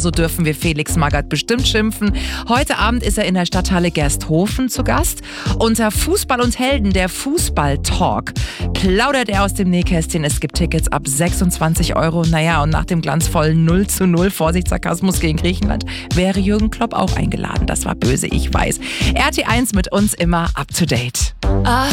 so dürfen wir Felix Magath bestimmt schimpfen. Heute Abend ist er in der Stadthalle Gersthofen zu Gast. Unter Fußball und Helden, der Fußball-Talk, plaudert er aus dem Nähkästchen. Es gibt Tickets ab 26 Euro. Naja, und nach dem glanzvollen 0:0, Vorsicht, Sarkasmus gegen Griechenland, wäre Jürgen Klopp auch eingeladen. Das war böse, ich weiß. RT1 mit uns immer up to date. Ach,